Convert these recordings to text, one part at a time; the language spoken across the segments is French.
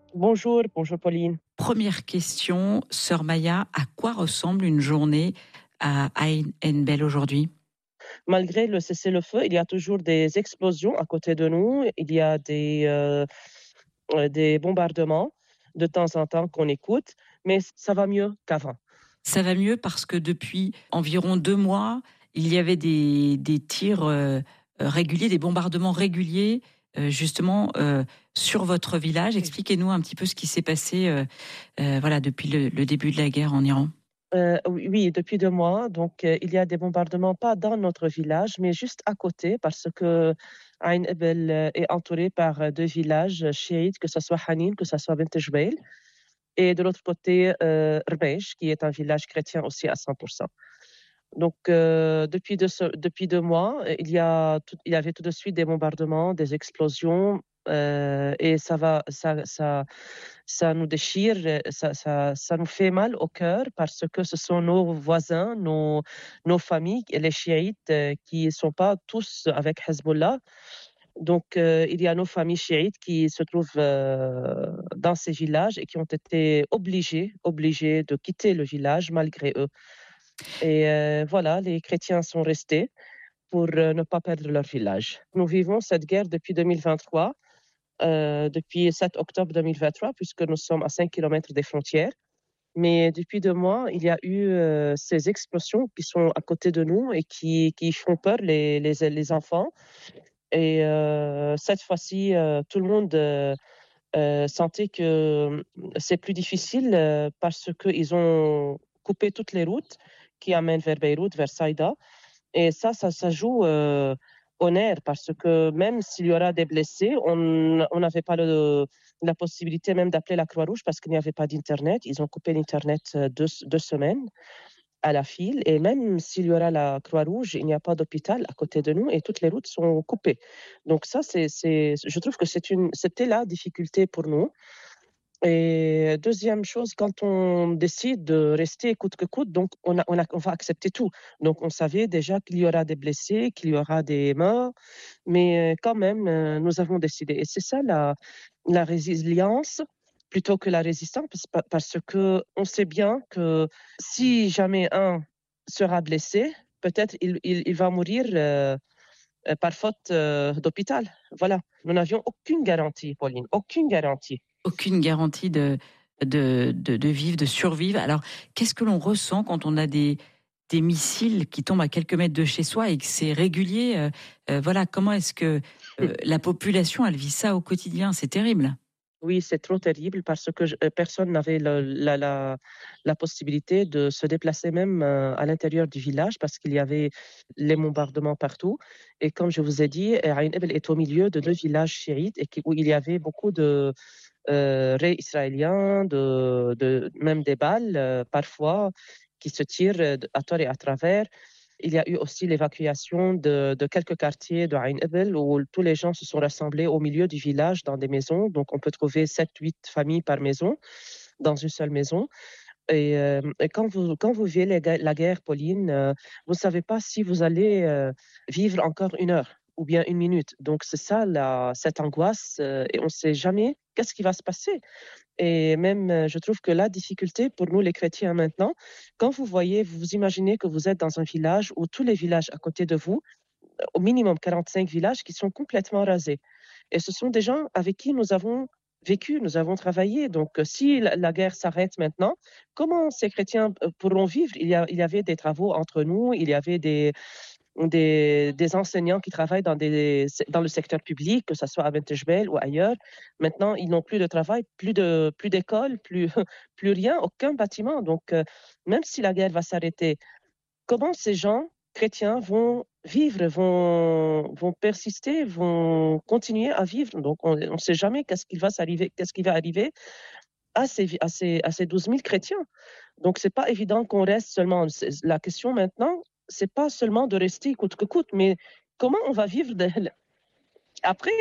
Bonjour, bonjour Pauline. Première question, sœur Maya, à quoi ressemble une journée à Ain El aujourd'hui? Malgré le cessez-le-feu, il y a toujours des explosions à côté de nous. Il y a des bombardements de temps en temps qu'on écoute, mais ça va mieux qu'avant. Ça va mieux parce que depuis environ 2 mois, il y avait des tirs réguliers, des bombardements réguliers, justement sur votre village. Expliquez-nous un petit peu ce qui s'est passé, voilà, depuis le début de la guerre en Iran. Oui, oui, depuis 2 mois, donc il y a des bombardements, pas dans notre village, mais juste à côté, parce que Ain Ebel est entouré par 2 villages chiites, que ce soit Hanin, que ce soit Bint Jbeil, et de l'autre côté, Rmeish, qui est un village chrétien aussi à 100%. Donc, depuis 2 mois, il y avait tout de suite des bombardements, des explosions, et ça nous déchire, ça nous fait mal au cœur parce que ce sont nos voisins, nos familles, les chiites, qui ne sont pas tous avec Hezbollah. Donc, il y a nos familles chiites qui se trouvent dans ces villages et qui ont été obligées de quitter le village malgré eux. Et voilà, les chrétiens sont restés pour ne pas perdre leur village. Nous vivons cette guerre depuis 2023, depuis 7 octobre 2023, puisque nous sommes à 5 kilomètres des frontières. Mais depuis 2 mois, il y a eu ces explosions qui sont à côté de nous et qui font peur les enfants. Et cette fois-ci, tout le monde sentait que c'est plus difficile parce qu'ils ont coupé toutes les routes qui amènent vers Beyrouth, vers Saïda. Et ça joue au nerf parce que même s'il y aura des blessés, on n'avait pas la possibilité même d'appeler la Croix-Rouge parce qu'il n'y avait pas d'Internet. Ils ont coupé l'Internet 2 semaines à la file. Et même s'il y aura la Croix-Rouge, il n'y a pas d'hôpital à côté de nous et toutes les routes sont coupées. Donc ça, je trouve que c'était la difficulté pour nous. Et deuxième chose, quand on décide de rester coûte que coûte, donc on va accepter tout. Donc on savait déjà qu'il y aura des blessés, qu'il y aura des morts, mais quand même, nous avons décidé. Et c'est ça la résilience plutôt que la résistance, parce que on sait bien que si jamais un sera blessé, peut-être il va mourir par faute d'hôpital. Voilà. Nous n'avions aucune garantie, Pauline, aucune garantie. Aucune garantie de vivre, de survivre. Alors, qu'est-ce que l'on ressent quand on a des missiles qui tombent à quelques mètres de chez soi et que c'est régulier? Voilà, comment est-ce que la population, elle vit ça au quotidien? C'est terrible. Oui, c'est trop terrible parce que personne n'avait la possibilité de se déplacer même à l'intérieur du village parce qu'il y avait les bombardements partout. Et comme je vous ai dit, Ain Ebel est au milieu de 2 villages chiites et où il y avait beaucoup de raies israéliens, même des balles parfois qui se tirent à tort et à travers. Il y a eu aussi l'évacuation de quelques quartiers de Ain Ebel où tous les gens se sont rassemblés au milieu du village dans des maisons. Donc, on peut trouver 7-8 familles par maison dans une seule maison. Et quand vous vivez la guerre, Pauline, vous ne savez pas si vous allez vivre encore 1 heure ou bien 1 minute. Donc, c'est ça, cette angoisse. Et on ne sait jamais qu'est-ce qui va se passer. Et même, je trouve que la difficulté pour nous, les chrétiens maintenant, quand vous voyez, vous vous imaginez que vous êtes dans un village où tous les villages à côté de vous, au minimum 45 villages qui sont complètement rasés. Et ce sont des gens avec qui nous avons vécu, nous avons travaillé. Donc, si la guerre s'arrête maintenant, comment ces chrétiens pourront vivre? Il y avait des travaux entre nous, il y avait des enseignants qui travaillent dans le secteur public, que ce soit à Bent Jbeil ou ailleurs. Maintenant, ils n'ont plus de travail, plus d'école, plus rien, aucun bâtiment. Donc, même si la guerre va s'arrêter, comment ces gens chrétiens vont vivre, vont persister, vont continuer à vivre? Donc, on ne sait jamais qu'est-ce qui va arriver à ces 12 000 chrétiens. Donc, c'est pas évident qu'on reste seulement. La question maintenant, c'est pas seulement de rester coûte que coûte, mais comment on va vivre après.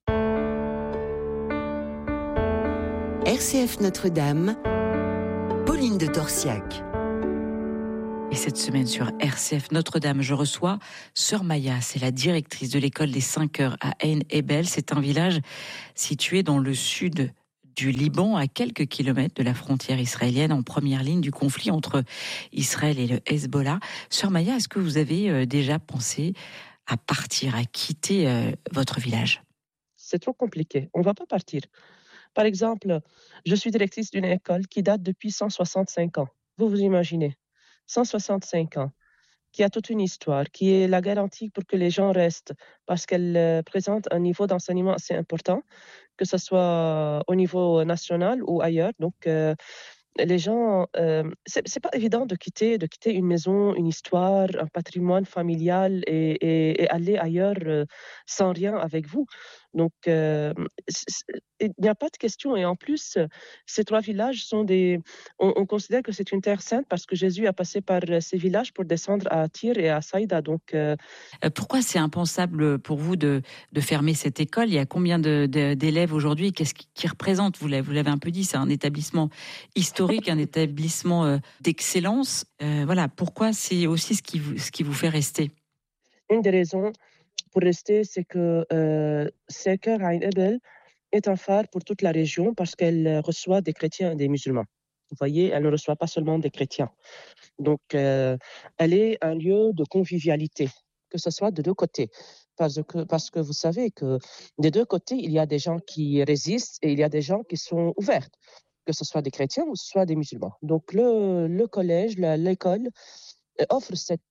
RCF Notre-Dame, Pauline de Torsiac. Et cette semaine sur RCF Notre-Dame, je reçois sœur Maya. C'est la directrice de l'école des 5 heures à Ain Ebel. C'est un village situé dans le sud du Liban, à quelques kilomètres de la frontière israélienne, en première ligne du conflit entre Israël et le Hezbollah. Sœur Maya, est-ce que vous avez déjà pensé à partir, à quitter votre village? C'est trop compliqué. On ne va pas partir. Par exemple, je suis directrice d'une école qui date depuis 165 ans. Vous vous imaginez, 165 ans, qui a toute une histoire, qui est la garantie pour que les gens restent, parce qu'elle présente un niveau d'enseignement assez important, que ce soit au niveau national ou ailleurs. Donc, les gens, c'est pas évident de quitter une maison, une histoire, un patrimoine familial et aller ailleurs sans rien avec vous. Donc, il n'y a pas de question. Et en plus, ces 3 villages sont on considère que c'est une terre sainte parce que Jésus a passé par ces villages pour descendre à Tyr et à Saïda. Donc, Pourquoi c'est impensable pour vous de fermer cette école? Il y a combien d'élèves aujourd'hui? Qu'est-ce qui représente? Vous l'avez un peu dit, c'est un établissement historique, un établissement d'excellence. Voilà, pourquoi c'est aussi ce qui vous fait rester? une des raisons pour rester, c'est que Seker Ain Ebel est un phare pour toute la région parce qu'elle reçoit des chrétiens et des musulmans. Vous voyez, elle ne reçoit pas seulement des chrétiens. Donc, elle est un lieu de convivialité, que ce soit de 2 côtés. Parce que vous savez que des 2 côtés, il y a des gens qui résistent et il y a des gens qui sont ouverts, que ce soit des chrétiens ou ce soit des musulmans. Donc, le collège, l'école offre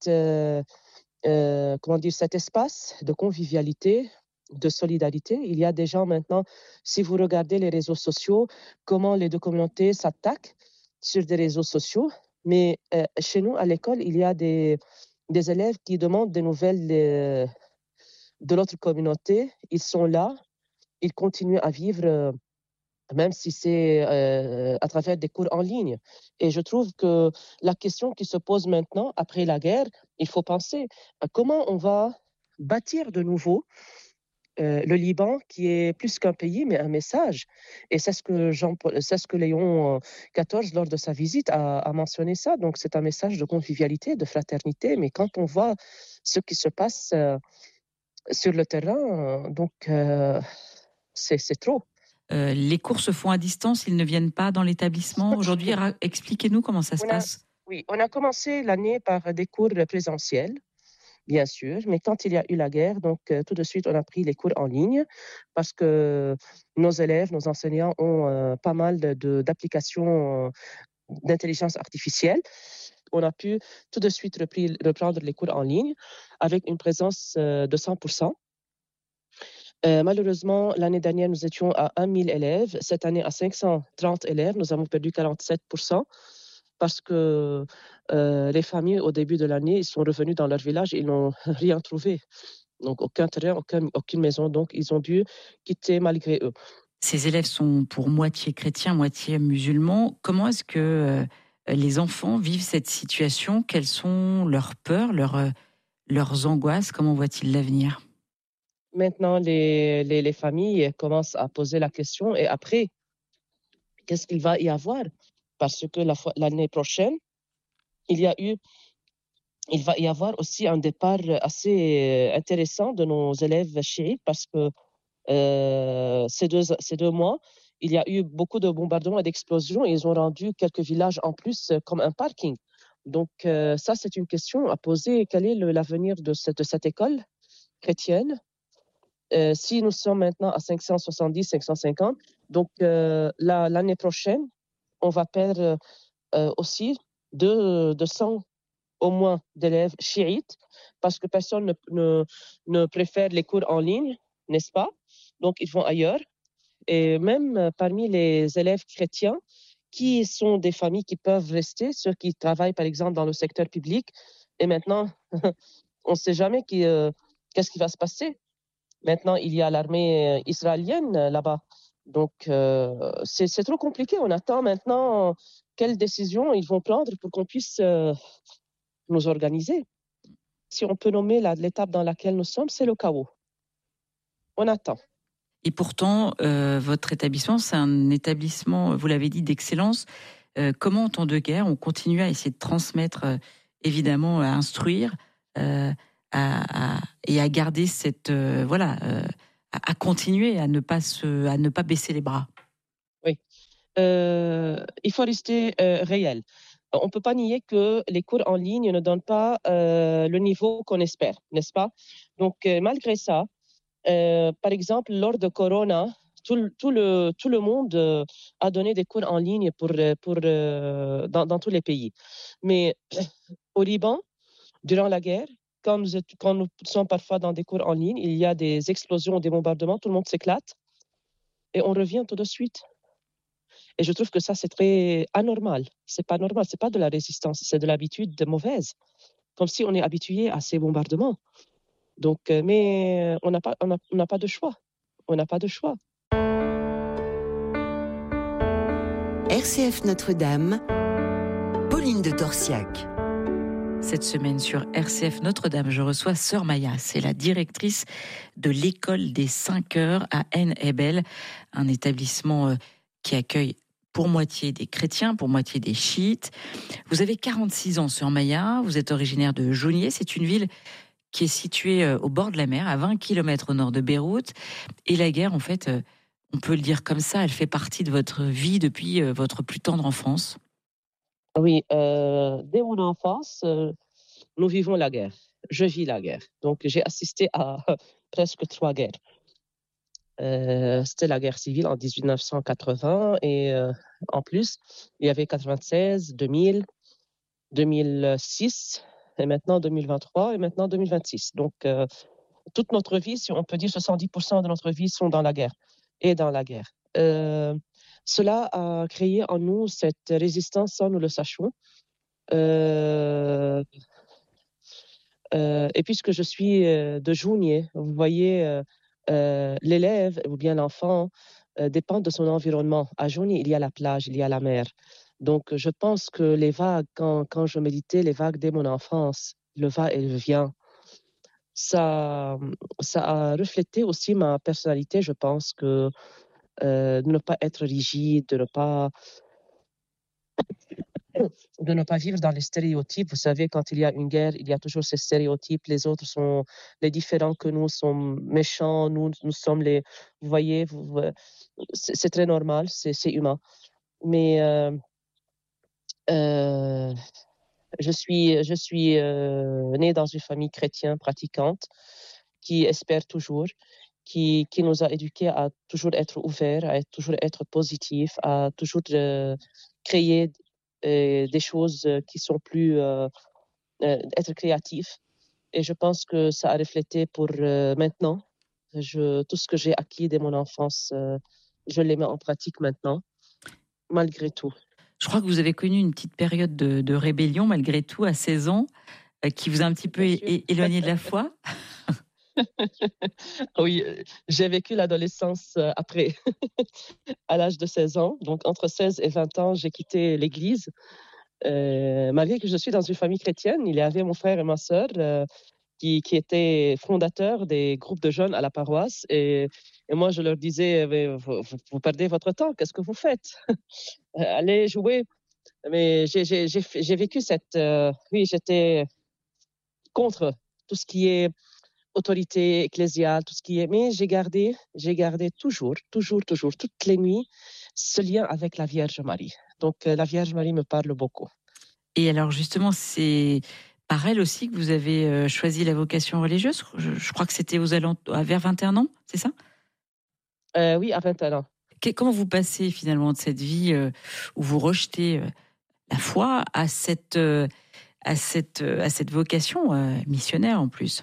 cet espace de convivialité, de solidarité. Il y a des gens maintenant, si vous regardez les réseaux sociaux, comment les 2 communautés s'attaquent sur des réseaux sociaux. Mais chez nous, à l'école, il y a des élèves qui demandent des nouvelles de l'autre communauté. Ils sont là, ils continuent à vivre, même si c'est à travers des cours en ligne. Et je trouve que la question qui se pose maintenant, après la guerre, il faut penser à comment on va bâtir de nouveau le Liban, qui est plus qu'un pays, mais un message. Et c'est ce que Léon XIV, lors de sa visite, a mentionné ça. Donc, c'est un message de convivialité, de fraternité. Mais quand on voit ce qui se passe sur le terrain, c'est trop. Les cours se font à distance, ils ne viennent pas dans l'établissement aujourd'hui. Expliquez-nous comment ça se passe. Oui, on a commencé l'année par des cours présentiels, bien sûr, mais quand il y a eu la guerre, donc tout de suite, on a pris les cours en ligne parce que nos élèves, nos enseignants ont pas mal d'applications d'intelligence artificielle. On a pu tout de suite reprendre les cours en ligne avec une présence de 100%. Malheureusement, l'année dernière, nous étions à 1 000 élèves. Cette année, à 530 élèves, nous avons perdu 47% parce que les familles, au début de l'année, ils sont revenus dans leur village et ils n'ont rien trouvé. Donc, aucun terrain, aucune maison. Donc, ils ont dû quitter malgré eux. Ces élèves sont pour moitié chrétiens, moitié musulmans. Comment est-ce que les enfants vivent cette situation? Quelles sont leurs peurs, leurs angoisses? Comment voient-ils l'avenir? Maintenant, les familles commencent à poser la question et après, qu'est-ce qu'il va y avoir? Parce que l'année prochaine, il va y avoir aussi un départ assez intéressant de nos élèves chiites parce que ces 2 mois, il y a eu beaucoup de bombardements et d'explosions et ils ont rendu quelques villages en plus comme un parking. Donc ça, c'est une question à poser. Quel est l'avenir de cette école chrétienne? Si nous sommes maintenant à 570, 550, donc l'année prochaine, on va perdre aussi 200 au moins d'élèves chiites parce que personne ne préfère les cours en ligne, n'est-ce pas? Donc, ils vont ailleurs. Et même parmi les élèves chrétiens, qui sont des familles qui peuvent rester, ceux qui travaillent par exemple dans le secteur public, et maintenant, on ne sait jamais qu'est-ce qui va se passer. Maintenant, il y a l'armée israélienne là-bas. Donc, c'est trop compliqué. On attend maintenant quelles décisions ils vont prendre pour qu'on puisse nous organiser. Si on peut nommer l'étape dans laquelle nous sommes, c'est le chaos. On attend. Et pourtant, votre établissement, c'est un établissement, vous l'avez dit, d'excellence. Comment, en temps de guerre, on continue à essayer de transmettre, évidemment, à instruire et à garder cette... à continuer, à ne pas baisser les bras? Oui. il faut rester réel. On ne peut pas nier que les cours en ligne ne donnent pas le niveau qu'on espère, n'est-ce pas? Donc, malgré ça, par exemple, lors de Corona, tout le monde a donné des cours en ligne dans tous les pays. Mais au Liban, durant la guerre, quand nous sommes parfois dans des cours en ligne, il y a des explosions, des bombardements, tout le monde s'éclate et on revient tout de suite. Et je trouve que ça, c'est très anormal. C'est pas normal, c'est pas de la résistance, c'est de l'habitude mauvaise. Comme si on est habitué à ces bombardements. Donc, mais on n'a pas de choix. On n'a pas de choix. RCF Notre-Dame, Pauline de Torsiac. Cette semaine sur RCF Notre-Dame, je reçois Sœur Maya. C'est la directrice de l'école des 5 heures à Ain Hebel, un établissement qui accueille pour moitié des chrétiens, pour moitié des chiites. Vous avez 46 ans, Sœur Maya. Vous êtes originaire de Jounieh. C'est une ville qui est située au bord de la mer, à 20 km au nord de Beyrouth. Et la guerre, en fait, on peut le dire comme ça, elle fait partie de votre vie depuis votre plus tendre enfance. Oui, dès mon enfance, nous vivons la guerre. Je vis la guerre. Donc, j'ai assisté à presque 3 guerres. C'était la guerre civile en 1980 et en plus, il y avait 96, 2000, 2006 et maintenant 2023 et maintenant 2026. Donc, toute notre vie, si on peut dire 70% de notre vie sont dans la guerre et dans la guerre. Cela a créé en nous cette résistance sans nous le sachions. Et puisque je suis de Jounieh, vous voyez, l'élève ou bien l'enfant dépend de son environnement. À Jounieh, il y a la plage, il y a la mer. Donc, je pense que les vagues, quand je méditais, les vagues dès mon enfance, le va et le vient, ça a reflété aussi ma personnalité. Je pense que de ne pas être rigide, de ne pas vivre dans les stéréotypes. Vous savez, quand il y a une guerre, il y a toujours ces stéréotypes. Les autres sont les différents que nous sont méchants. Nous sommes les. Vous voyez, c'est très normal, c'est humain. Mais je suis née dans une famille chrétienne pratiquante qui espère toujours, qui nous a éduqués à toujours être ouverts, à toujours être positifs, à toujours créer des choses qui sont plus être créatifs. Et je pense que ça a reflété pour maintenant. Tout ce que j'ai acquis dès mon enfance, je les mets en pratique maintenant, malgré tout. Je crois que vous avez connu une petite période de rébellion, malgré tout, à 16 ans, qui vous a un petit peu éloigné de la foi. Oui, j'ai vécu l'adolescence après, à l'âge de 16 ans. Donc, entre 16 et 20 ans, j'ai quitté l'église. Malgré que je suis dans une famille chrétienne, il y avait mon frère et ma sœur qui étaient fondateurs des groupes de jeunes à la paroisse. Et moi, je leur disais, vous perdez votre temps, qu'est-ce que vous faites? Allez jouer. Mais j'ai vécu oui, j'étais contre tout ce qui est autorité ecclésiale, tout ce qui est. Mais j'ai gardé toujours, toutes les nuits, ce lien avec la Vierge Marie. Donc, la Vierge Marie me parle beaucoup. Et alors, justement, c'est par elle aussi que vous avez choisi la vocation religieuse. Je crois que c'était vers 21 ans, c'est ça? Oui, à 21 ans. Comment vous passez finalement de cette vie où vous rejetez la foi à cette vocation missionnaire en plus?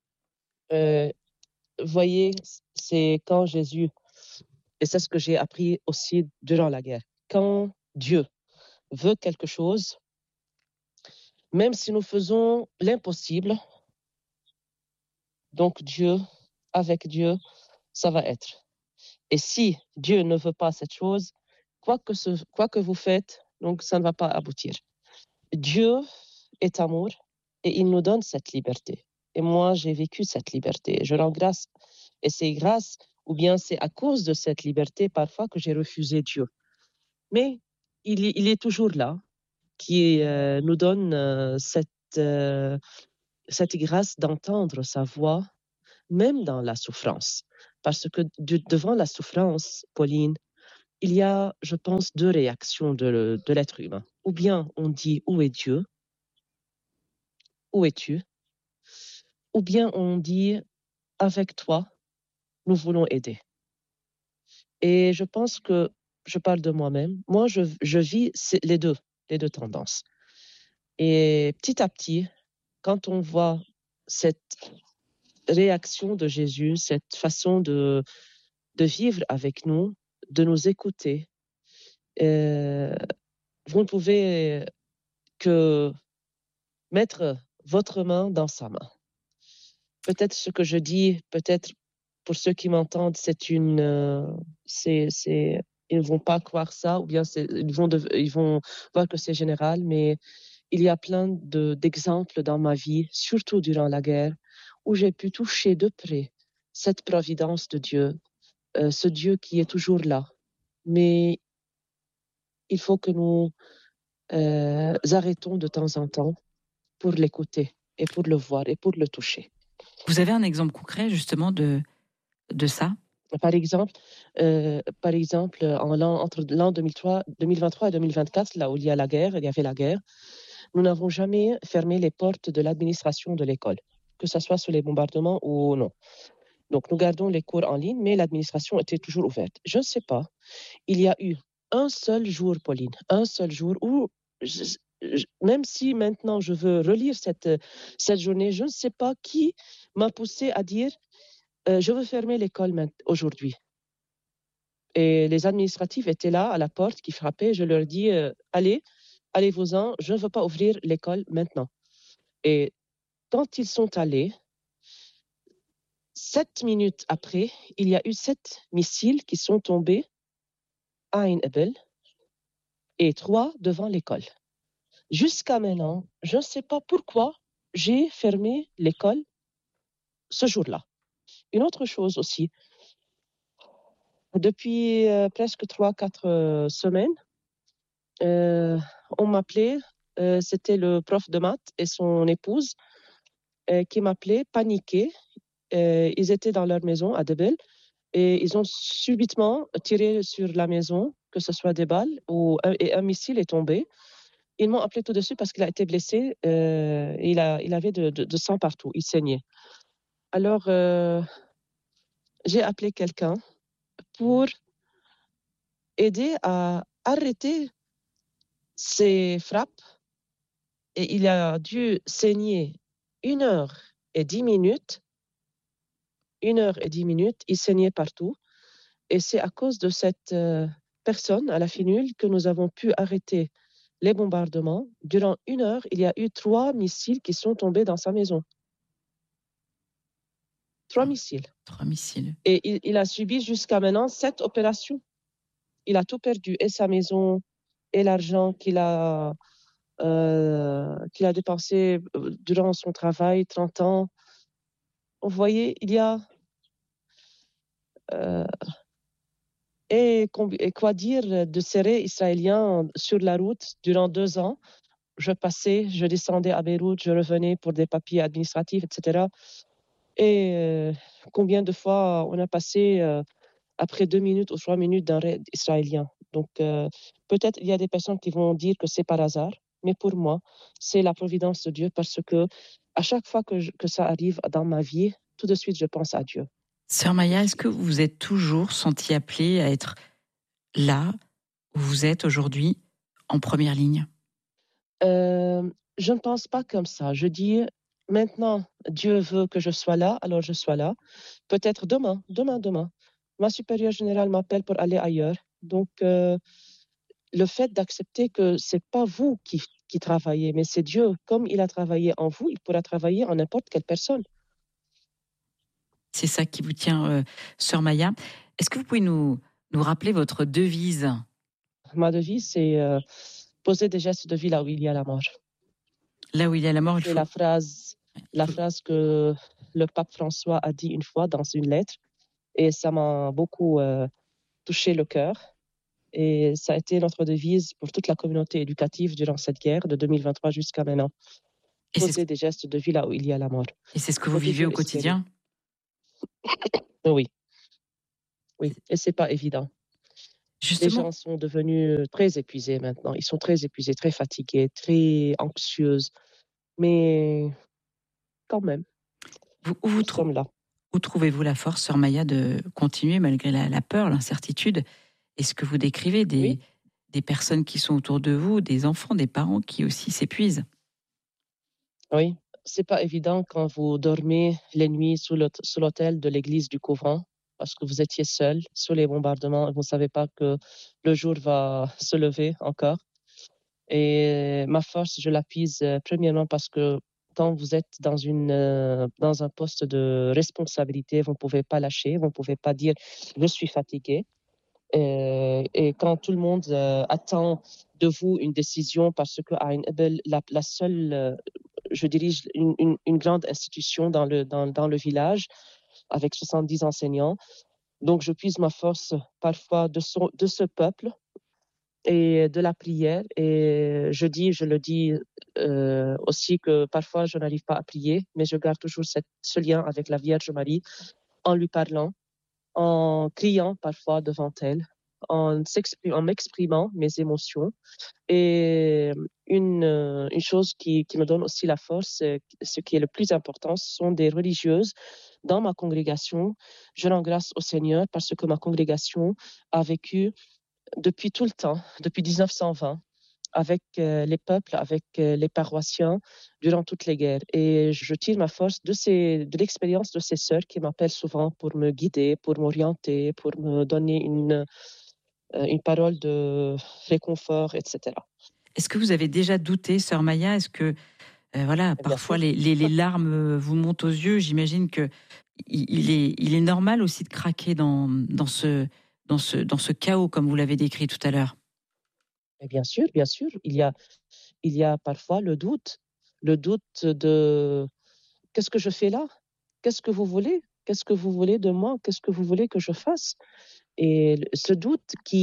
Voyez, c'est quand Jésus, et c'est ce que j'ai appris aussi durant la guerre, quand Dieu veut quelque chose, même si nous faisons l'impossible, donc avec Dieu, ça va être. Et si Dieu ne veut pas cette chose, quoi que vous faites, donc ça ne va pas aboutir. Dieu est amour et il nous donne cette liberté. Et moi, j'ai vécu cette liberté. Je rends grâce. Et c'est grâce, ou bien c'est à cause de cette liberté parfois que j'ai refusé Dieu. Mais il est toujours là, qui nous donne cette grâce d'entendre sa voix, même dans la souffrance. Parce que devant la souffrance, Pauline, il y a, je pense, deux réactions de l'être humain. Ou bien on dit où est Dieu, où es-tu, ou bien on dit avec toi, nous voulons aider. Et je pense que, je parle de moi-même, moi je vis les deux tendances. Et petit à petit, quand on voit cette réaction de Jésus, cette façon de vivre avec nous, de nous écouter, vous ne pouvez que mettre votre main dans sa main. Peut-être ce que je dis, peut-être pour ceux qui m'entendent, ils ne vont pas croire ça, ou bien ils vont voir que c'est général, mais il y a plein d'exemples dans ma vie, surtout durant la guerre, où j'ai pu toucher de près cette providence de Dieu, ce Dieu qui est toujours là. Mais il faut que nous arrêtons de temps en temps pour l'écouter et pour le voir et pour le toucher. Vous avez un exemple concret justement de ça? Par exemple, entre l'an 2023 et 2024, là où il y avait la guerre, nous n'avons jamais fermé les portes de l'administration de l'école, que ce soit sous les bombardements ou non. Donc, nous gardons les cours en ligne, mais l'administration était toujours ouverte. Je ne sais pas, il y a eu un seul jour, Pauline, un seul jour où, même si maintenant je veux relire cette journée, je ne sais pas qui m'a poussé à dire je veux fermer l'école aujourd'hui. Et les administratifs étaient là à la porte qui frappaient. Je leur dis allez-vous-en, je ne veux pas ouvrir l'école maintenant. Et quand ils sont allés, 7 minutes après, il y a eu 7 missiles qui sont tombés à Ain Ebel et 3 devant l'école. Jusqu'à maintenant, je ne sais pas pourquoi j'ai fermé l'école ce jour-là. Une autre chose aussi, depuis presque 3-4 semaines, on m'appelait, c'était le prof de maths et son épouse qui m'appelaient, paniqués. Ils étaient dans leur maison à Debel et ils ont subitement tiré sur la maison, que ce soit des balles et un missile est tombé. Ils m'ont appelé tout de suite parce qu'il a été blessé. Il avait de sang partout, il saignait. Alors, j'ai appelé quelqu'un pour aider à arrêter ces frappes. Et il a dû saigner 1 heure et 10 minutes. 1 heure et 10 minutes, il saignait partout. Et c'est à cause de cette personne à la finule que nous avons pu arrêter les bombardements. Durant 1 heure, il y a eu 3 missiles qui sont tombés dans sa maison. 3 missiles. 3 missiles. Et il a subi jusqu'à maintenant 7 opérations. Il a tout perdu, et sa maison, et l'argent qu'il a dépensé durant son travail, 30 ans. Vous voyez, il y a... et quoi dire de ces Israéliens sur la route durant 2 ans? Je passais, je descendais à Beyrouth, je revenais pour des papiers administratifs, etc. Et combien de fois on a passé après 2 minutes ou 3 minutes d'un raid israélien. Donc peut-être il y a des personnes qui vont dire que c'est par hasard, mais pour moi, c'est la providence de Dieu, parce que à chaque fois que ça arrive dans ma vie, tout de suite je pense à Dieu. Sœur Maya, est-ce que vous vous êtes toujours sentie appelée à être là où vous êtes aujourd'hui, en première ligne? Je ne pense pas comme ça. Je dis, maintenant, Dieu veut que je sois là, alors je sois là. Peut-être demain. Ma supérieure générale m'appelle pour aller ailleurs. Donc, le fait d'accepter que c'est pas vous qui travaillez, mais c'est Dieu. Comme il a travaillé en vous, il pourra travailler en n'importe quelle personne. C'est ça qui vous tient, Sœur Maya. Est-ce que vous pouvez nous rappeler votre devise? Ma devise, c'est poser des gestes de vie là où il y a la mort. Là où il y a la mort, il c'est faut... la phrase que le pape François a dit une fois dans une lettre, et ça m'a beaucoup touché le cœur. Et ça a été notre devise pour toute la communauté éducative durant cette guerre de 2023 jusqu'à maintenant. Poser des gestes de vie là où il y a la mort. Et c'est ce que vous vivez au quotidien? Oui. Et c'est pas évident. Les Justement, gens sont devenus très épuisés maintenant. Ils sont très épuisés, très fatigués, très anxieux. Mais quand même, vous, où, vous nous trou- sommes là. où trouvez-vous la force, sœur Maya, de continuer malgré la peur, l'incertitude? Est-ce que vous décrivez Oui, des personnes qui sont autour de vous, des enfants, des parents qui aussi s'épuisent? oui. C'est pas évident quand vous dormez les nuits sous l'autel de l'église du couvent parce que vous étiez seul sous les bombardements et vous ne savez pas que le jour va se lever encore. Et ma force, je la puise premièrement parce que quand vous êtes dans un poste de responsabilité, vous ne pouvez pas lâcher, vous ne pouvez pas dire je suis fatigué. Et quand tout le monde attend de vous une décision parce que à la seule, je dirige une grande institution dans le village avec 70 enseignants. Donc, je puise ma force parfois de ce peuple et de la prière. Et je le dis aussi que parfois je n'arrive pas à prier, mais je garde toujours ce lien avec la Vierge Marie en lui parlant, en criant parfois devant elle, en m'exprimant mes émotions. Et une chose qui me donne aussi la force, ce qui est le plus important, ce sont des religieuses dans ma congrégation. Je rends grâce au Seigneur parce que ma congrégation a vécu depuis tout le temps, depuis 1920, avec les peuples, avec les paroissiens durant toutes les guerres. Et je tire ma force de l'expérience de ces sœurs qui m'appellent souvent pour me guider, pour m'orienter, pour me donner une parole de réconfort, etc. Est-ce que vous avez déjà douté, sœur Maya? Est-ce que, voilà, Bien parfois sûr. les larmes vous montent aux yeux? J'imagine que il est normal aussi de craquer dans ce chaos, comme vous l'avez décrit tout à l'heure. Et bien sûr, il y a parfois le doute de qu'est-ce que je fais là? Qu'est-ce que vous voulez? Qu'est-ce que vous voulez de moi? Qu'est-ce que vous voulez que je fasse? Et ce doute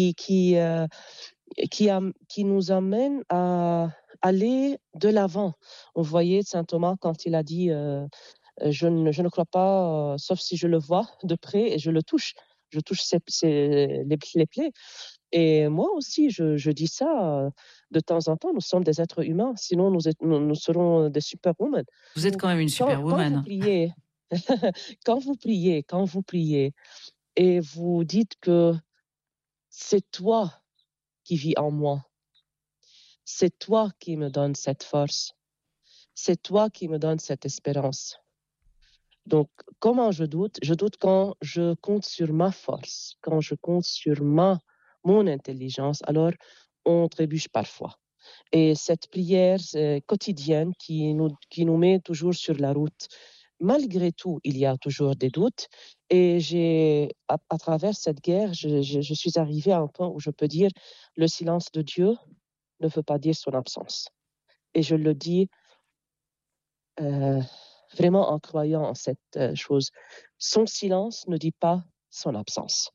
qui nous amène à aller de l'avant. On voyait Saint Thomas quand il a dit je ne crois pas, sauf si je le vois de près et je le touche. Je touche les plaies. Et moi aussi, je dis ça de temps en temps. Nous sommes des êtres humains, sinon nous serons des superwomen. Vous êtes quand même une Quand vous superwoman. priez, quand vous priez et vous dites que c'est toi qui vis en moi, c'est toi qui me donnes cette force, c'est toi qui me donnes cette espérance. Donc, comment je doute? Je doute quand je compte sur ma force, quand je compte sur mon intelligence, alors on trébuche parfois. Et cette prière quotidienne qui nous met toujours sur la route, malgré tout, il y a toujours des doutes. Et à travers cette guerre, je suis arrivée à un point où je peux dire le silence de Dieu ne veut pas dire son absence. Et je le dis euh, vraiment en croyant en cette chose. Son silence ne dit pas son absence.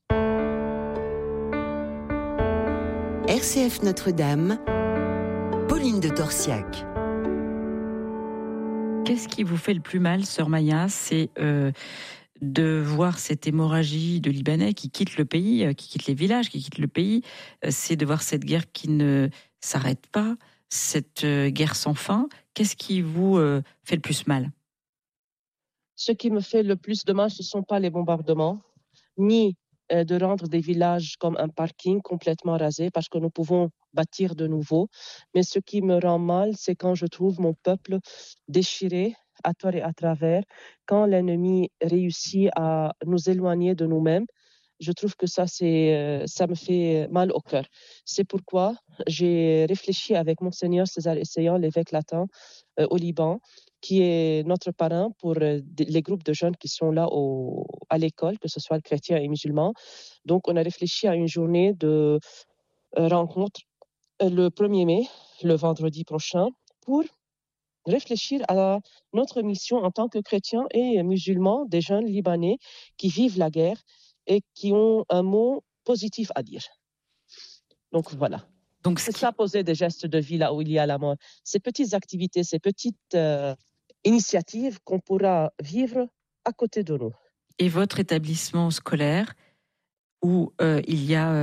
RCF Notre-Dame, Pauline de Torsiac. Qu'est-ce qui vous fait le plus mal, sœur Maya? C'est de voir cette hémorragie de Libanais qui quittent le pays, qui quittent les villages, qui quittent le pays. C'est de voir cette guerre qui ne s'arrête pas, cette guerre sans fin. Qu'est-ce qui vous fait le plus mal? Ce qui me fait le plus de mal, ce ne sont pas les bombardements, ni de rendre des villages comme un parking complètement rasé parce que nous pouvons bâtir de nouveau. Mais ce qui me rend mal, c'est quand je trouve mon peuple déchiré à tort et à travers, quand l'ennemi réussit à nous éloigner de nous-mêmes. Je trouve que ça me fait mal au cœur. C'est pourquoi j'ai réfléchi avec Monseigneur César Essayant, l'évêque latin au Liban, qui est notre parrain pour les groupes de jeunes qui sont là à l'école, que ce soit chrétiens et musulmans. Donc, on a réfléchi à une journée de rencontre le 1er mai, le vendredi prochain, pour réfléchir à notre mission en tant que chrétiens et musulmans, des jeunes Libanais qui vivent la guerre et qui ont un mot positif à dire. Donc, voilà. Donc, c'est ça, poser des gestes de vie là où il y a la mort. Ces petites activités, ces petites initiatives qu'on pourra vivre à côté de nous. Et votre établissement scolaire où il y a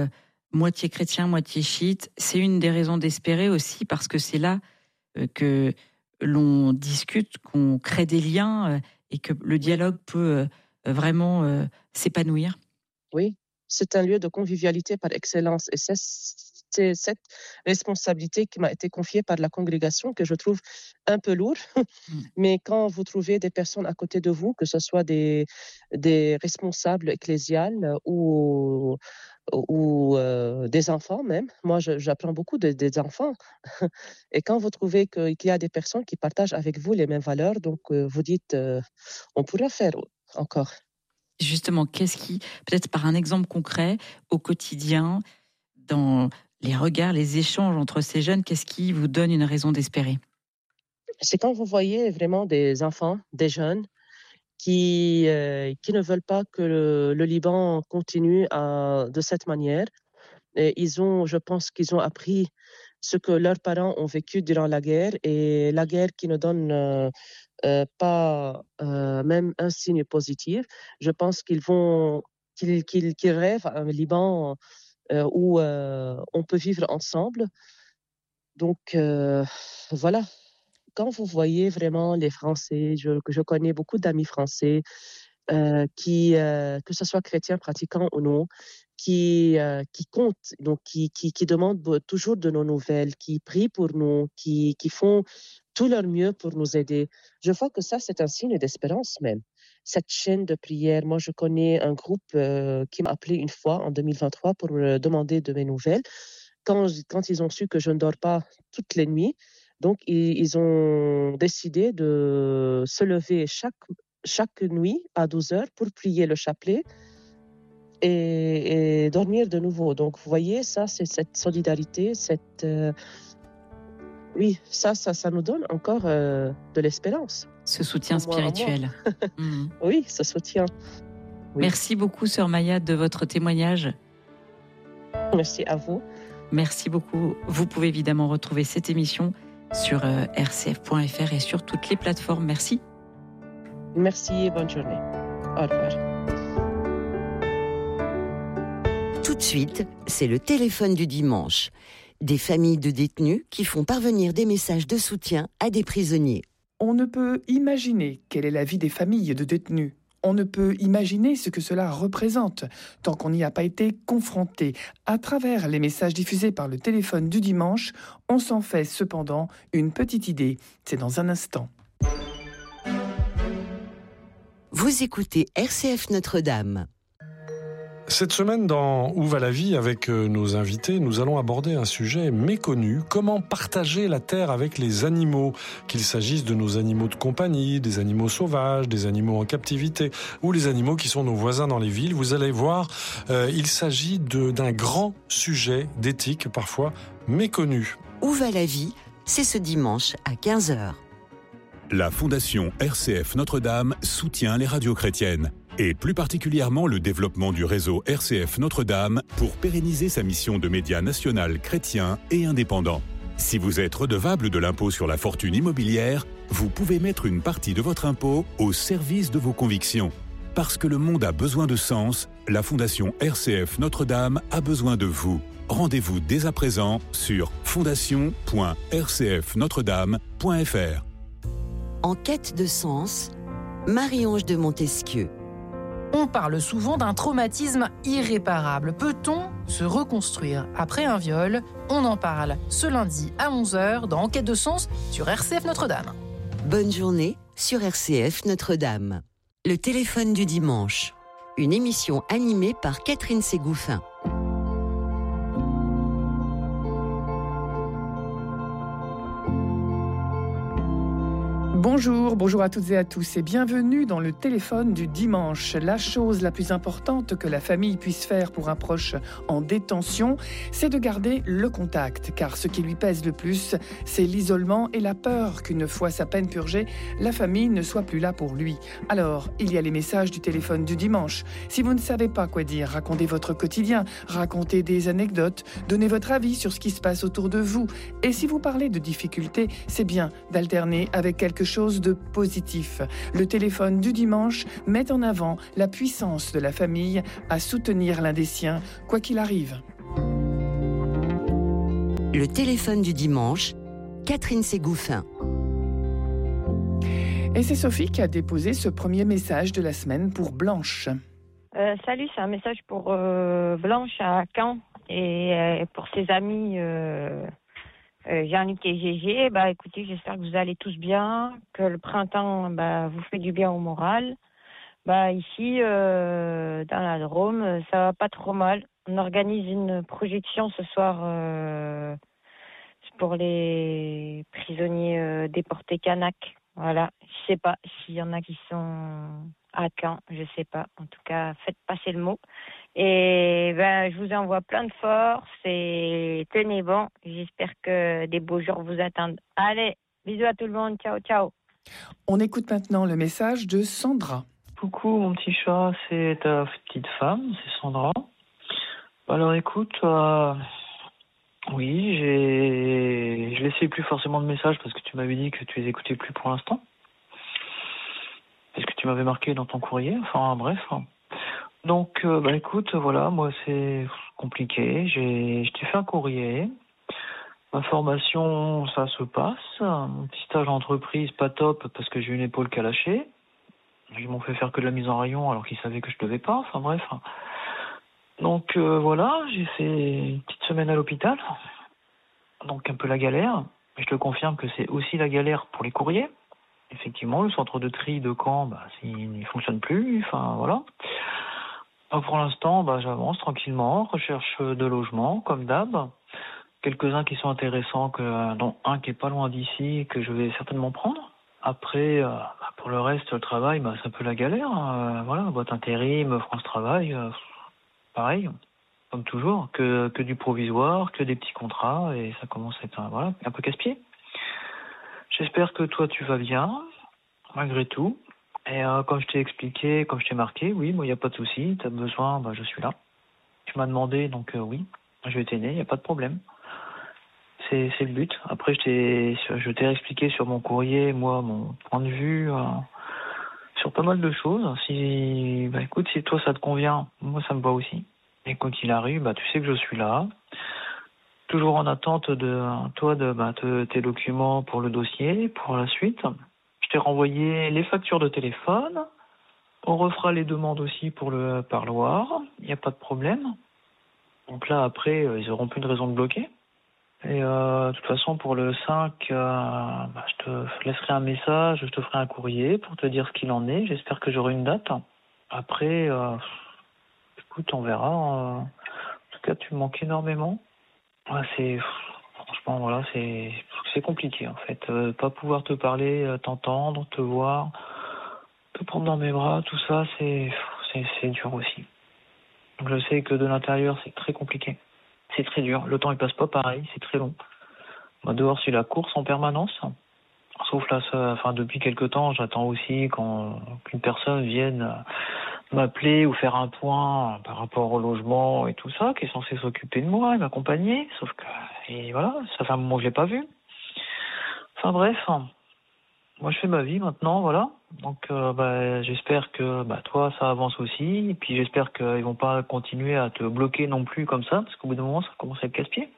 moitié chrétien, moitié chiite. C'est une des raisons d'espérer aussi, parce que c'est là que l'on discute, qu'on crée des liens et que le dialogue peut vraiment s'épanouir. Oui, c'est un lieu de convivialité par excellence. Et c'est cette responsabilité qui m'a été confiée par la congrégation que je trouve un peu lourde. Mais quand vous trouvez des personnes à côté de vous, que ce soit des responsables ecclésiales ou des enfants même, moi j'apprends beaucoup des enfants. Et quand vous trouvez qu'il y a des personnes qui partagent avec vous les mêmes valeurs, donc vous dites on pourrait faire encore. Justement, qu'est-ce qui, peut-être par un exemple concret, au quotidien, dans les regards, les échanges entre ces jeunes, qu'est-ce qui vous donne une raison d'espérer ? C'est quand vous voyez vraiment des enfants, des jeunes, qui ne veulent pas que le Liban continue de cette manière. Et je pense qu'ils ont appris ce que leurs parents ont vécu durant la guerre, et la guerre qui ne donne pas même un signe positif. Je pense qu'ils rêvent un Liban où on peut vivre ensemble. Donc voilà, quand vous voyez vraiment les Français, je connais beaucoup d'amis français qui, que ce soit chrétiens pratiquants ou non, qui comptent, donc qui demandent toujours de nos nouvelles, qui prient pour nous, qui font tout leur mieux pour nous aider. Je vois que ça, c'est un signe d'espérance même. Cette chaîne de prière, moi je connais un groupe qui m'a appelé une fois en 2023 pour me demander de mes nouvelles. Quand ils ont su que je ne dors pas toutes les nuits, donc ils ont décidé de se lever chaque nuit à 12 heures pour prier le chapelet et dormir de nouveau. Donc vous voyez, ça c'est cette solidarité, oui, ça nous donne encore de l'espérance. Ce soutien spirituel. Oui, ce soutien. Oui. Merci beaucoup, sœur Maya, de votre témoignage. Merci à vous. Merci beaucoup. Vous pouvez évidemment retrouver cette émission sur rcf.fr et sur toutes les plateformes. Merci. Merci et bonne journée. Au revoir. Tout de suite, c'est le téléphone du dimanche. Des familles de détenus qui font parvenir des messages de soutien à des prisonniers. On ne peut imaginer quelle est la vie des familles de détenus. On ne peut imaginer ce que cela représente tant qu'on n'y a pas été confronté. À travers les messages diffusés par le téléphone du dimanche, on s'en fait cependant une petite idée. C'est dans un instant. Vous écoutez RCF Notre-Dame. Cette semaine, dans Où va la vie, avec nos invités, nous allons aborder un sujet méconnu. Comment partager la terre avec les animaux, qu'il s'agisse de nos animaux de compagnie, des animaux sauvages, des animaux en captivité, ou les animaux qui sont nos voisins dans les villes. Vous allez voir, il s'agit d'un grand sujet d'éthique, parfois méconnu. Où va la vie ? C'est ce dimanche à 15h. La Fondation RCF Notre-Dame soutient les radios chrétiennes, et plus particulièrement le développement du réseau RCF Notre-Dame pour pérenniser sa mission de média national chrétien et indépendant. Si vous êtes redevable de l'impôt sur la fortune immobilière, vous pouvez mettre une partie de votre impôt au service de vos convictions. Parce que le monde a besoin de sens, la Fondation RCF Notre-Dame a besoin de vous. Rendez-vous dès à présent sur fondation.rcfnotredame.fr. En quête de sens, Marie-Ange de Montesquieu. On parle souvent d'un traumatisme irréparable. Peut-on se reconstruire après un viol ? On en parle ce lundi à 11h dans Enquête de sens sur RCF Notre-Dame. Bonne journée sur RCF Notre-Dame. Le téléphone du dimanche. Une émission animée par Catherine Ségouffin. Bonjour à toutes et à tous et bienvenue dans le téléphone du dimanche. La chose la plus importante que la famille puisse faire pour un proche en détention, c'est de garder le contact, car ce qui lui pèse le plus, c'est l'isolement et la peur qu'une fois sa peine purgée, la famille ne soit plus là pour lui. Alors, il y a les messages du téléphone du dimanche. Si vous ne savez pas quoi dire, racontez votre quotidien, racontez des anecdotes, donnez votre avis sur ce qui se passe autour de vous. Et si vous parlez de difficultés, c'est bien d'alterner avec quelque chose de positif. Le téléphone du dimanche met en avant la puissance de la famille à soutenir l'un des siens, quoi qu'il arrive. Le téléphone du dimanche, Catherine Ségouffin. Et c'est Sophie qui a déposé ce premier message de la semaine pour Blanche. Salut, c'est un message pour Blanche à Caen et pour ses amis Jean-Luc et Gégé. Écoutez, j'espère que vous allez tous bien, que le printemps vous fait du bien au moral. Ici, dans la Drôme, ça va pas trop mal. On organise une projection ce soir pour les prisonniers déportés Kanak. Voilà, je sais pas s'il y en a qui sont à Caen, je sais pas. En tout cas, faites passer le mot. Et je vous envoie plein de force et tenez bon. J'espère que des beaux jours vous attendent. Allez, bisous à tout le monde. Ciao, ciao. On écoute maintenant le message de Sandra. Coucou mon petit chat, c'est ta petite femme, c'est Sandra. Alors écoute, oui, je laissais plus forcément de messages parce que tu m'avais dit que tu les écoutais plus pour l'instant. C'est ce que tu m'avais marqué dans ton courrier, enfin bref. Donc écoute, voilà, moi c'est compliqué, je t'ai fait un courrier. Ma formation, ça se passe. Mon petit stage en entreprise, pas top parce que j'ai une épaule qui a lâché. Ils m'ont fait faire que de la mise en rayon alors qu'ils savaient que je devais pas, enfin bref. Donc voilà, j'ai fait une petite semaine à l'hôpital, donc un peu la galère. Mais je te confirme que c'est aussi la galère pour les courriers. Effectivement, le centre de tri de Caen, il ne fonctionne plus, enfin voilà. Pour l'instant, j'avance tranquillement, recherche de logement, comme d'hab. Quelques-uns qui sont intéressants, dont un qui est pas loin d'ici, que je vais certainement prendre. Après, pour le reste, le travail, c'est un peu la galère. Voilà, boîte intérim, France Travail, pareil, comme toujours, que du provisoire, que des petits contrats, et ça commence à être un peu casse-pied. J'espère que toi, tu vas bien, malgré tout. Et comme je t'ai expliqué, comme je t'ai marqué, oui, moi, il n'y a pas de souci, tu as besoin, je suis là. Tu m'as demandé, donc oui, je vais t'aider, il n'y a pas de problème. C'est le but. Après, je t'ai expliqué sur mon courrier, moi, mon point de vue sur pas mal de choses. Si toi, ça te convient, moi, ça me va aussi. Et quoi qu'il arrive, tu sais que je suis là. Toujours en attente de tes documents pour le dossier, pour la suite. Je t'ai renvoyé les factures de téléphone. On refera les demandes aussi pour le parloir. Il n'y a pas de problème. Donc là, après, ils n'auront plus de raison de bloquer. Et de toute façon, pour le 5, je te laisserai un message, je te ferai un courrier pour te dire ce qu'il en est. J'espère que j'aurai une date. Après, écoute, on verra. En tout cas, tu me manques énormément. Franchement, voilà, c'est compliqué en fait. Pas pouvoir te parler, t'entendre, te voir, te prendre dans mes bras, tout ça, c'est dur aussi. Donc je sais que de l'intérieur, c'est très compliqué. C'est très dur. Le temps, il passe pas pareil. C'est très long. Dehors, c'est la course en permanence. Sauf là, depuis quelque temps, j'attends aussi qu'une personne vienne m'appeler ou faire un point par rapport au logement et tout ça, qui est censé s'occuper de moi et m'accompagner. Sauf que, ça fait un moment que je l'ai pas vu. Enfin bref. Moi, je fais ma vie maintenant, voilà. Donc, j'espère que toi, ça avance aussi. Et puis, j'espère qu'ils vont pas continuer à te bloquer non plus comme ça, parce qu'au bout d'un moment, ça commence à être casse-pied.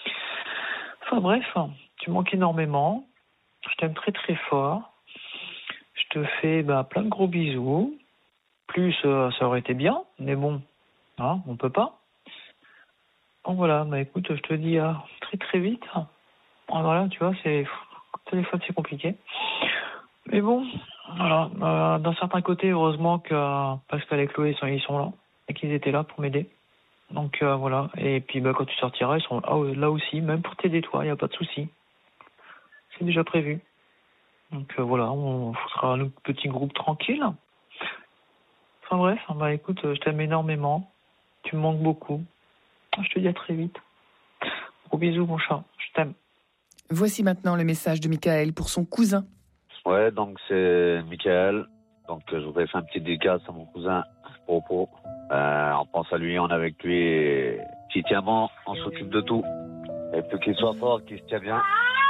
Enfin bref, tu manques énormément. Je t'aime très très fort. Je te fais plein de gros bisous. Plus, ça aurait été bien, mais bon, on peut pas. Donc voilà, écoute, je te dis à très très vite. Voilà, tu vois, le téléphone, c'est compliqué. Mais bon, voilà, d'un certain côté, heureusement que Pascal et Chloé, ils sont là, et qu'ils étaient là pour m'aider. Donc voilà, et puis quand tu sortiras, ils sont là aussi, même pour t'aider toi, il n'y a pas de souci. C'est déjà prévu. Donc voilà, on sera un petit groupe tranquille. Enfin bref, écoute, je t'aime énormément, tu me manques beaucoup. Je te dis à très vite. Gros bisous mon chat, je t'aime. Voici maintenant le message de Michael pour son cousin. Ouais, donc c'est Michael. Donc je voudrais faire un petit dédicace à mon cousin Popo. On pense à lui, on est avec lui. Et s'il tient bon, on s'occupe de tout. Et puis qu'il soit fort, qu'il se tient bien.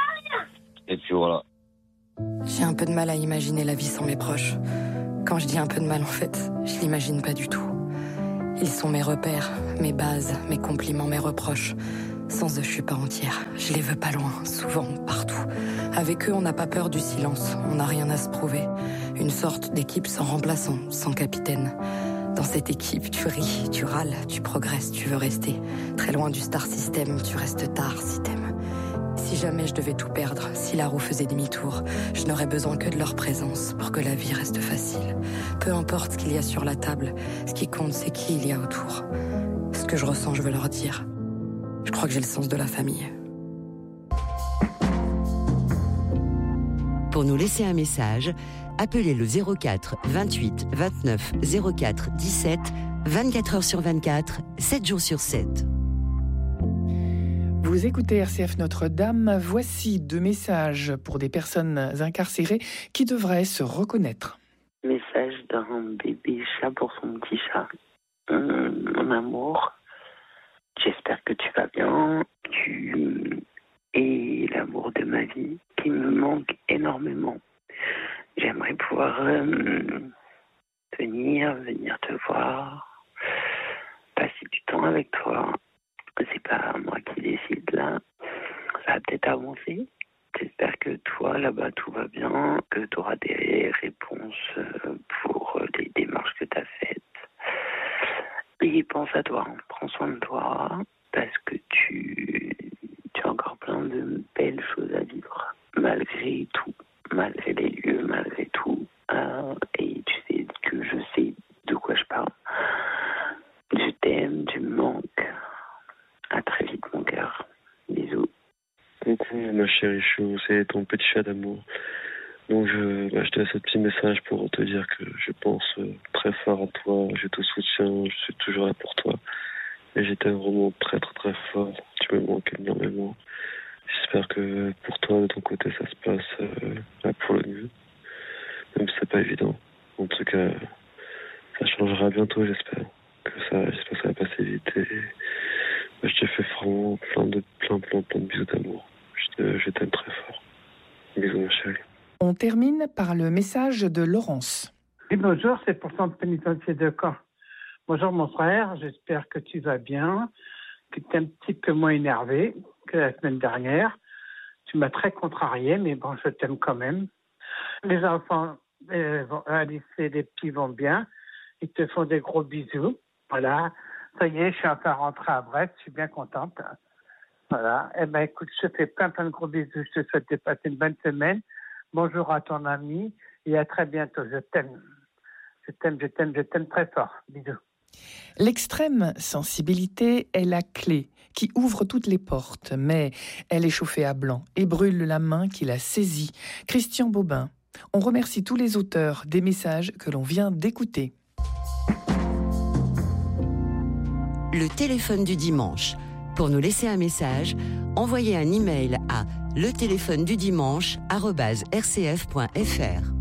Et puis voilà. J'ai un peu de mal à imaginer la vie sans mes proches. Quand je dis un peu de mal, en fait, je l'imagine pas du tout. Ils sont mes repères, mes bases, mes compliments, mes reproches. Sans eux, je suis pas entière. Je les veux pas loin, souvent, partout. Avec eux, on n'a pas peur du silence. On n'a rien à se prouver. Une sorte d'équipe sans remplaçant, sans capitaine. Dans cette équipe, tu ris, tu râles, tu progresses, tu veux rester. Très loin du star system, tu restes tard si t'aimes. Si jamais je devais tout perdre, si la roue faisait demi-tour, je n'aurais besoin que de leur présence pour que la vie reste facile. Peu importe ce qu'il y a sur la table, ce qui compte, c'est qui il y a autour. Ce que je ressens, je veux leur dire. Je crois que j'ai le sens de la famille. Pour nous laisser un message, appelez le 04 28 29 04 17, 24 heures sur 24, 7 jours sur 7. Vous écoutez RCF Notre-Dame. Voici 2 messages pour des personnes incarcérées qui devraient se reconnaître. Message d'un bébé chat pour son petit chat. Mon amour, j'espère que tu vas bien. Tu es l'amour de ma vie qui me manque énormément. J'aimerais pouvoir venir te voir, passer du temps avec toi. C'est pas moi qui décide là. Ça va peut-être avancer. J'espère que toi, là-bas, tout va bien, que tu auras des réponses pour les démarches que tu as faites. Et pense à toi, prends soin de toi, parce que tu as encore plein de belles choses à vivre, malgré tout, malgré les lieux, malgré tout. Et tu sais que je sais de quoi je parle. Je t'aime, tu me manques. À très vite, mon cœur. Bisous. Coucou, ma chérie chou, c'est ton petit chat d'amour. Donc, je te laisse ce petit message pour te dire que je pense très fort à toi, je te soutiens, je suis toujours là pour toi. Et je t'aime vraiment très, très, très fort. Tu me manques énormément. J'espère que pour toi, de ton côté, ça se passe pour le mieux. Même si c'est pas évident. En tout cas, ça changera bientôt, j'espère. J'espère que ça va passer vite. Et je te fais vraiment plein de bisous d'amour. Je t'aime très fort. Bisous, ma chérie. On termine par le message de Laurence. Oui, bonjour, c'est pour centre pénitentiaire de Caen. Bonjour mon frère, j'espère que tu vas bien, que tu es un petit peu moins énervé que la semaine dernière. Tu m'as très contrarié, mais bon, je t'aime quand même. Les enfants à lycée, les petits vont bien. Ils te font des gros bisous. Voilà. Ça y est, je suis enfin rentrée à Brest, je suis bien contente. Voilà. Eh ben, écoute, je te fais plein de gros bisous. Je te souhaite de passer une bonne semaine. Bonjour à ton ami et à très bientôt. Je t'aime. Je t'aime très fort. Bisous. L'extrême sensibilité est la clé qui ouvre toutes les portes, mais elle est chauffée à blanc et brûle la main qui la saisit. Christian Bobin. On remercie tous les auteurs des messages que l'on vient d'écouter. Le téléphone du dimanche. Pour nous laisser un message, envoyez un email à letéléphone-du-dimanche@rcf.fr.